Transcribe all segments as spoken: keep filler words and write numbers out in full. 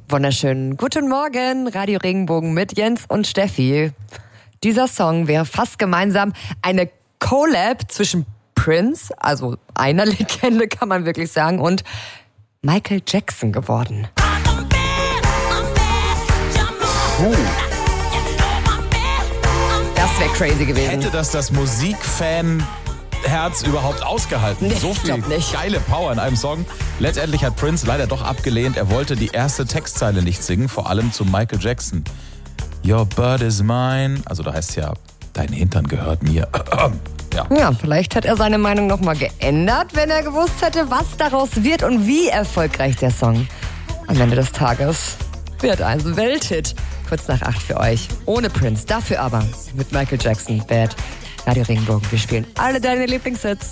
Wunderschönen guten Morgen, Radio Regenbogen mit Jens und Steffi. Dieser Song wäre fast gemeinsam eine Collab zwischen Prince, also einer Legende kann man wirklich sagen, und Michael Jackson geworden. Oh. Das wäre crazy gewesen. Hätte das das Musikfan Herz überhaupt ausgehalten? Nee, so ich viel glaub nicht. geile Power in einem Song. Letztendlich hat Prince leider doch abgelehnt. Er wollte die erste Textzeile nicht singen, vor allem zu Michael Jackson. Your bird is mine. Also da heißt es ja, dein Hintern gehört mir. Ja. Ja, vielleicht hat er seine Meinung nochmal geändert, wenn er gewusst hätte, was daraus wird und wie erfolgreich der Song am Ende des Tages wird. Ein Welthit. Kurz nach acht für euch. Ohne Prince, dafür aber mit Michael Jackson. Bad. Radio Regenbogen. Wir spielen alle deine Lieblingshits.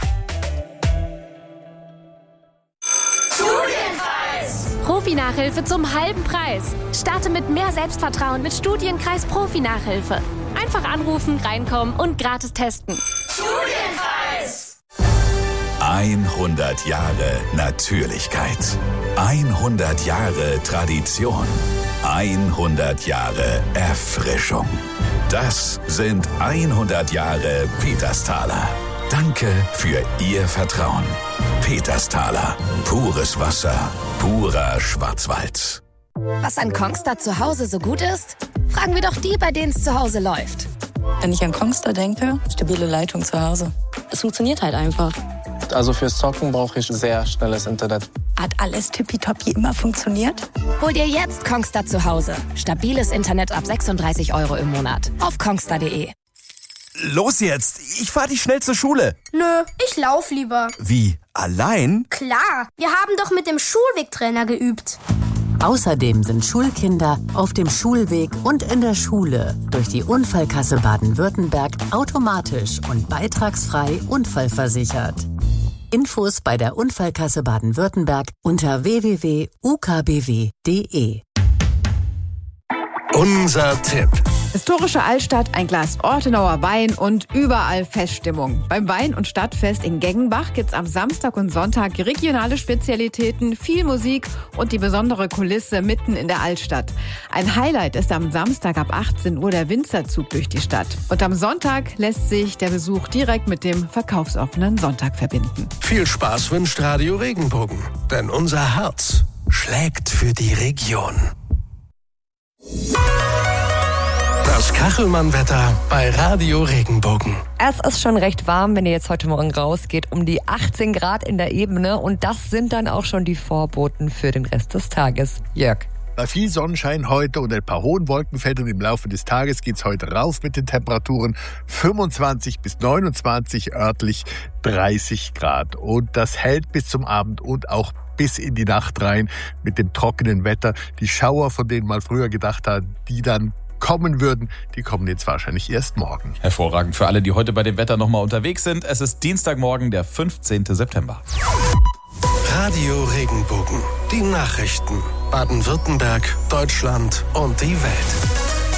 Studienkreis! Profi-Nachhilfe zum halben Preis. Starte mit mehr Selbstvertrauen mit Studienkreis Profi-Nachhilfe. Einfach anrufen, reinkommen und gratis testen. Studienkreis! hundert Jahre Natürlichkeit. hundert Jahre Tradition. hundert Jahre Erfrischung. Das sind hundert Jahre Petersthaler. Danke für Ihr Vertrauen. Petersthaler. Pures Wasser. Purer Schwarzwald. Was an Kongstar zu Hause so gut ist? Fragen wir doch die, bei denen es zu Hause läuft. Wenn ich an Kongstar denke, stabile Leitung zu Hause. Es funktioniert halt einfach. Also fürs Zocken brauche ich sehr schnelles Internet. Hat alles tippitoppi immer funktioniert? Hol dir jetzt Kongstar zu Hause. Stabiles Internet ab sechsunddreißig Euro im Monat. Auf kongstar punkt de. Los jetzt, ich fahr dich schnell zur Schule. Nö, ich lauf lieber. Wie, allein? Klar, wir haben doch mit dem Schulwegtrainer geübt. Außerdem sind Schulkinder auf dem Schulweg und in der Schule durch die Unfallkasse Baden-Württemberg automatisch und beitragsfrei unfallversichert. Infos bei der Unfallkasse Baden-Württemberg unter w w w punkt u k b w punkt d e. Unser Tipp. Historische Altstadt, ein Glas Ortenauer Wein und überall Feststimmung. Beim Wein- und Stadtfest in Geggenbach gibt's am Samstag und Sonntag regionale Spezialitäten, viel Musik und die besondere Kulisse mitten in der Altstadt. Ein Highlight ist am Samstag ab achtzehn Uhr der Winzerzug durch die Stadt. Und am Sonntag lässt sich der Besuch direkt mit dem verkaufsoffenen Sonntag verbinden. Viel Spaß wünscht Radio Regenbogen, denn unser Herz schlägt für die Region. Das Kachelmann-Wetter bei Radio Regenbogen. Es ist schon recht warm, wenn ihr jetzt heute Morgen rausgeht, um die achtzehn Grad in der Ebene. Und das sind dann auch schon die Vorboten für den Rest des Tages. Jörg. Bei viel Sonnenschein heute und ein paar hohen Wolkenfeldern im Laufe des Tages geht's heute rauf mit den Temperaturen fünfundzwanzig bis neunundzwanzig, örtlich dreißig Grad. Und das hält bis zum Abend und auch bis in die Nacht rein mit dem trockenen Wetter. Die Schauer, von denen man früher gedacht hat, die dann kommen würden, die kommen jetzt wahrscheinlich erst morgen. Hervorragend für alle, die heute bei dem Wetter nochmal unterwegs sind. Es ist Dienstagmorgen, der fünfzehnten September. Radio Regenbogen. Die Nachrichten. Baden-Württemberg, Deutschland und die Welt.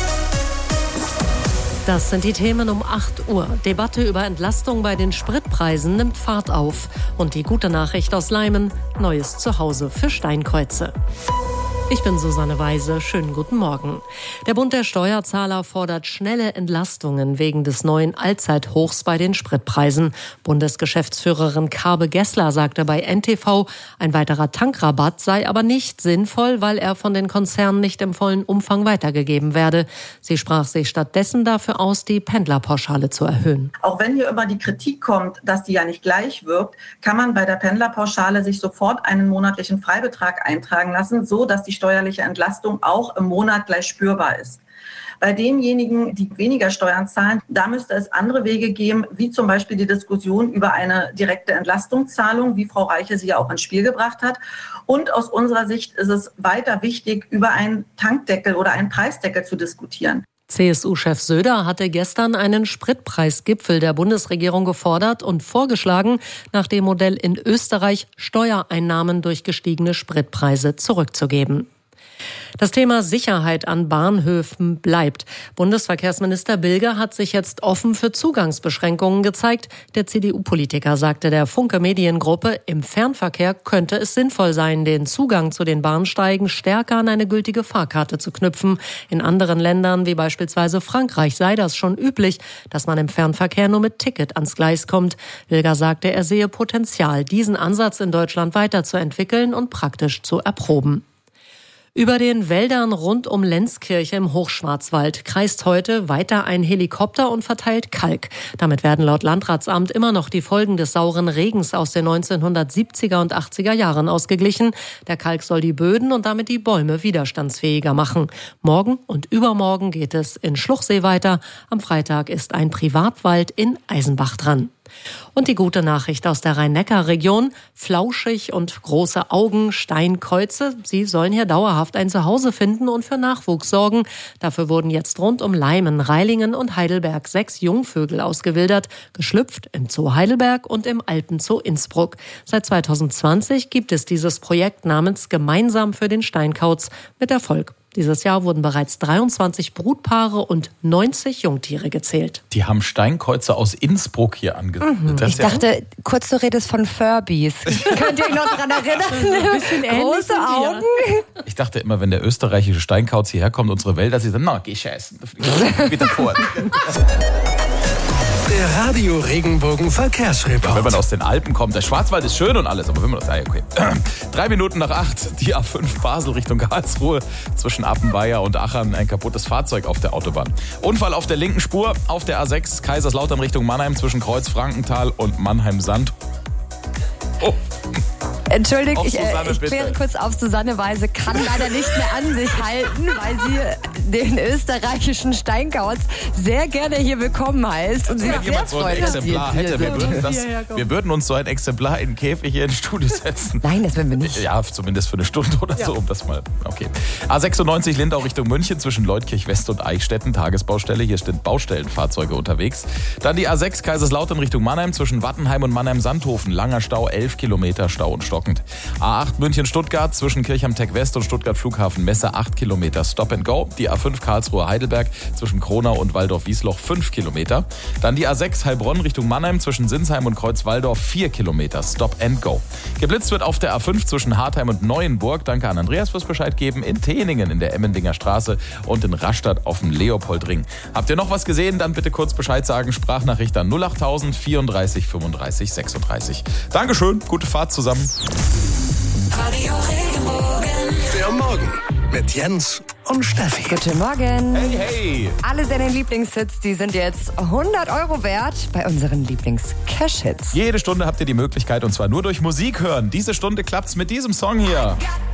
Das sind die Themen um acht Uhr. Debatte über Entlastung bei den Spritpreisen nimmt Fahrt auf. Und die gute Nachricht aus Leimen: neues Zuhause für Steinkreuze. Ich bin Susanne Weise. Schönen guten Morgen. Der Bund der Steuerzahler fordert schnelle Entlastungen wegen des neuen Allzeithochs bei den Spritpreisen. Bundesgeschäftsführerin Carbe Gessler sagte bei N T V, ein weiterer Tankrabatt sei aber nicht sinnvoll, weil er von den Konzernen nicht im vollen Umfang weitergegeben werde. Sie sprach sich stattdessen dafür aus, die Pendlerpauschale zu erhöhen. Auch wenn hier immer die Kritik kommt, dass die ja nicht gleich wirkt, kann man bei der Pendlerpauschale sich sofort einen monatlichen Freibetrag eintragen lassen, so dass die steuerliche Entlastung auch im Monat gleich spürbar ist. Bei denjenigen, die weniger Steuern zahlen, da müsste es andere Wege geben, wie zum Beispiel die Diskussion über eine direkte Entlastungszahlung, wie Frau Reiche sie ja auch ins Spiel gebracht hat. Und aus unserer Sicht ist es weiter wichtig, über einen Tankdeckel oder einen Preisdeckel zu diskutieren. C S U-Chef Söder hatte gestern einen Spritpreisgipfel der Bundesregierung gefordert und vorgeschlagen, nach dem Modell in Österreich Steuereinnahmen durch gestiegene Spritpreise zurückzugeben. Das Thema Sicherheit an Bahnhöfen bleibt. Bundesverkehrsminister Bilger hat sich jetzt offen für Zugangsbeschränkungen gezeigt. Der C D U-Politiker sagte der Funke Mediengruppe, im Fernverkehr könnte es sinnvoll sein, den Zugang zu den Bahnsteigen stärker an eine gültige Fahrkarte zu knüpfen. In anderen Ländern, wie beispielsweise Frankreich, sei das schon üblich, dass man im Fernverkehr nur mit Ticket ans Gleis kommt. Bilger sagte, er sehe Potenzial, diesen Ansatz in Deutschland weiterzuentwickeln und praktisch zu erproben. Über den Wäldern rund um Lenzkirche im Hochschwarzwald kreist heute weiter ein Helikopter und verteilt Kalk. Damit werden laut Landratsamt immer noch die Folgen des sauren Regens aus den neunzehnhundertsiebziger und achtziger Jahren ausgeglichen. Der Kalk soll die Böden und damit die Bäume widerstandsfähiger machen. Morgen und übermorgen geht es in Schluchsee weiter. Am Freitag ist ein Privatwald in Eisenbach dran. Und die gute Nachricht aus der Rhein-Neckar-Region: Flauschig und große Augen, Steinkäuze, sie sollen hier dauerhaft ein Zuhause finden und für Nachwuchs sorgen. Dafür wurden jetzt rund um Leimen, Reilingen und Heidelberg sechs Jungvögel ausgewildert, geschlüpft im Zoo Heidelberg und im Alpenzoo Innsbruck. Seit zweitausendzwanzig gibt es dieses Projekt namens Gemeinsam für den Steinkauz mit Erfolg. Dieses Jahr wurden bereits dreiundzwanzig Brutpaare und neunzig Jungtiere gezählt. Die haben Steinkäuze aus Innsbruck hier angesetzt. Mhm. Ich dachte, kurz du redest von Furbies. Könnt ihr euch noch daran erinnern? Große Augen. Ich dachte immer, wenn der österreichische Steinkauz hierher kommt, unsere Wälder, sie sagen, na, geh scheißen. Wieder vor. Der Radio Regenbogen Verkehrsreport. Wenn man aus den Alpen kommt, der Schwarzwald ist schön und alles, aber wenn man das, ja, okay. Drei Minuten nach acht, die A fünf Basel Richtung Karlsruhe. Zwischen Appenweier und Achern ein kaputtes Fahrzeug auf der Autobahn. Unfall auf der linken Spur, auf der A sechs, Kaiserslautern Richtung Mannheim zwischen Kreuz Frankenthal und Mannheim-Sand. Oh. Entschuldigt, Auf ich, äh, Susanne, ich bitte. kläre kurz auf. Susanne Weise kann leider nicht mehr an sich halten, weil sie den österreichischen Steinkauz sehr gerne hier willkommen heißt. Und sie Wenn sehr jemand so ein freut, dass sie Exemplar jetzt hier hätte, wir sind. würden, das, wir würden uns so ein Exemplar in den Käfig hier ins Studio setzen. Nein, das werden wir nicht. Ja, zumindest für eine Stunde oder Ja. so, um das mal. Okay. A sechsundneunzig Lindau Richtung München zwischen Leutkirch West und Eichstätten, Tagesbaustelle. Hier sind Baustellenfahrzeuge unterwegs. Dann die A sechs Kaiserslautern Richtung Mannheim zwischen Wattenheim und Mannheim-Sandhofen. Langer Stau, elf Kilometer Stau und stockend. A acht München-Stuttgart zwischen Kirchheim-Tech West und Stuttgart-Flughafen Messe, acht Kilometer Stop and Go. Die A fünf Karlsruhe-Heidelberg zwischen Kronau und Waldorf-Wiesloch, fünf Kilometer. Dann die A sechs Heilbronn Richtung Mannheim zwischen Sinsheim und Kreuzwaldorf, vier Kilometer Stop and Go. Geblitzt wird auf der A fünf zwischen Hartheim und Neuenburg. Danke an Andreas fürs Bescheid geben. In Teningen in der Emmendinger Straße und in Rastatt auf dem Leopoldring. Habt ihr noch was gesehen? Dann bitte kurz Bescheid sagen. Sprachnachricht an null achttausend vierunddreißig fünfunddreißig sechsunddreißig. Dankeschön, gute Fahrt zusammen. Radio Regenbogen. Der Morgen mit Jens und Steffi. Guten Morgen. Hey, hey. Alle deine Lieblingshits, die sind jetzt hundert Euro wert bei unseren Lieblings-Cash-Hits. Jede Stunde habt ihr die Möglichkeit, und zwar nur durch Musik hören. Diese Stunde klappt's mit diesem Song hier. Got